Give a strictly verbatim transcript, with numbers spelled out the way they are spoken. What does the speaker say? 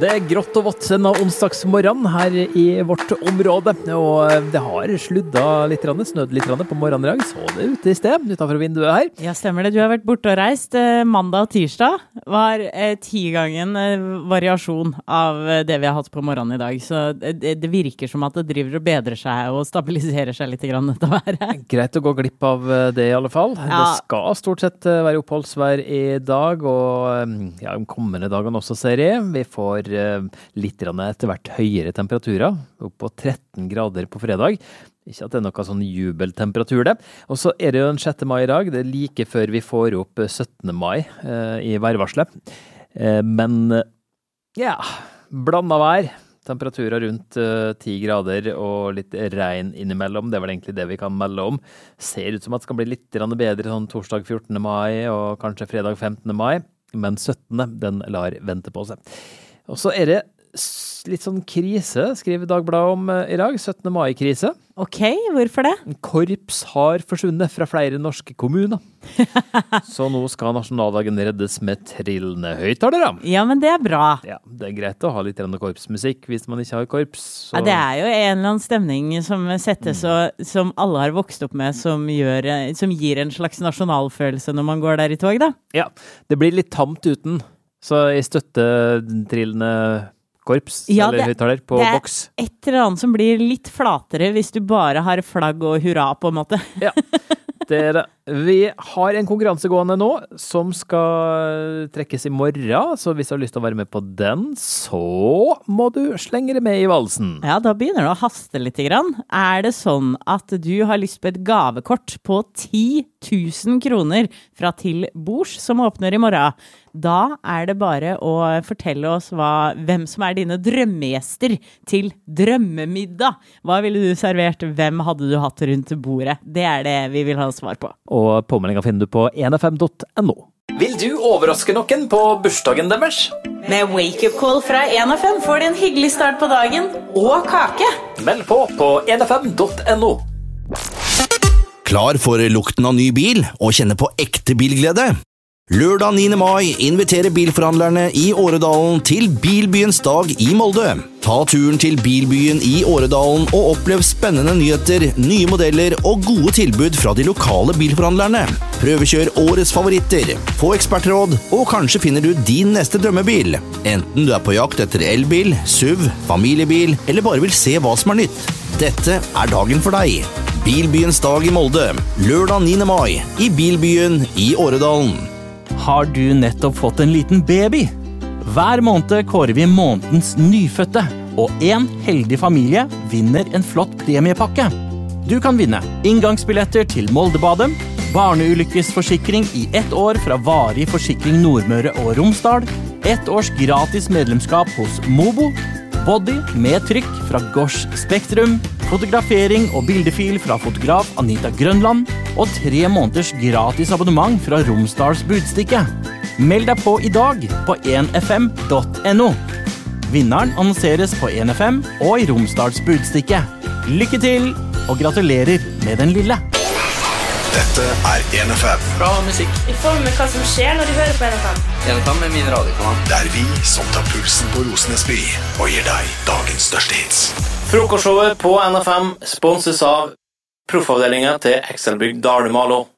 Det er grått og vått en onsdagsmorgen her i vårt område, og det har sludda litt, snødd litt på morgenen i dag, så det ute i sted, utenfor vinduet her. Ja, stemmer det. Du har vært borte og reist. Mandag og tirsdag var eh, tigangen eh, variasjon av det vi har hatt på morgenen i dag, så det, det virker som at det driver og bedrer seg og stabiliserer seg litt grann dette været. Greit å gå glipp av det i alle fall. Ja. Det skal stort sett være oppholdsvær i dag, og ja, de kommende dagene også, ser jeg. Vi får litt etter hvert høyere temperaturer, opp på tretten grader på fredag. Ikke at det er noe sånn jubeltemperatur det. Og så er det jo den sjette mai i dag, det er like før vi får opp syttende mai eh, i værvarslet. Eh, men ja, blanda vær, temperaturer rundt eh, ti grader og litt regn innimellom, det er vel egentlig det vi kan melde om. Ser ut som at det skal bli litt bedre sånn torsdag fjortende mai og kanskje fredag femtende mai, men syttende den lar vente på seg. Og så er det litt sånn krise, skriver Dagbladet om i dag, syttende mai-krise. Ok, hvorfor det? Korps har forsvunnet fra flere norske kommuner. Så nå skal nasjonaldagen reddes med trillende høyttalere. Ja, men det er bra. Ja, det er greit å ha litt korpsmusikk hvis man ikke har korps. Så... Ja, det er jo en eller annen stemning som settes, og, som alle har vokst opp med, som, gjør, som gir en slags nasjonalfølelse når man går der i tog, da. Ja, det blir litt tamt uten. Så jeg støtter trillende korps ja, eller høyttaler på boks. Det er et eller annet som blir litt flatere hvis du bare har flagg og hurra på en måte. Ja, det er det. Vi har en konkurranse gående nå som skal trekkes i morgen, så hvis du har lyst til å være med på den, så må du slenge det med i valsen. Ja, da begynner det å haste litt grann. Er det sånn at du har lyst på et gavekort på ti tusen kroner fra Til Bords som åpner i morgen? Da er det bare å fortelle oss hva, hvem som er dine drømmegjester til drømmemiddag. Hva ville du servert? Hvem hadde du hatt rundt bordet? Det er det vi vil ha svar på. Og påmeldinga finner du på en f m punktum n o. Vil du overraske noen på bursdagen deres? Med wake-up call fra en f m får du en hyggelig start på dagen og kake. Meld på på en f m punktum n o. Klar for lukten av ny bil og kjenne på ekte bilglede? Lørdag niende mai inviterer bilforhandlerne i Åredalen til Bilbyens dag i Molde. Ta turen til Bilbyen i Åredalen og opplev spennende nyheter, nye modeller og gode tilbud fra de lokale bilforhandlerne. Prøvekjør årets favoritter, få ekspertråd, og kanskje finner du din neste drømmebil. Enten du er på jakt etter elbil, S U V, familiebil, eller bare vil se hva som er nytt. Dette er dagen for deg. Bilbyens dag i Molde, lørdag niende mai i Bilbyen i Åredalen. Har du nettopp fått en liten baby? Hver måned kårer vi månedens nyfødte, og en heldig familie vinner en flott premiepakke. Du kan vinne inngangsbilletter til Moldebadet, barneulykkesforsikring i ett år fra Varig Forsikring Nordmøre og Romsdal, ett års gratis medlemskap hos Mobo, body med trykk fra Gosh Spektrum, fotografering og bildefil fra fotograf Anita Grønland, og tre måneders gratis abonnement fra Romsdals Budstikke. Meld deg på i dag på en f m punktum n o. Vinneren annonseres på en f m og i Romsdals Budstikke. Lykke til, og gratulerer med den lille. Dette er en f m. Bra musikk. Vi får med hva som skjer når du hører på en f m. en f m er min radiokanal. Det er vi som tar pulsen på Rosenesby og gir deg dagens største hits. Frokostshowet på N F M sponses av Proffavdelingen til Ekselbygd Dalmalo.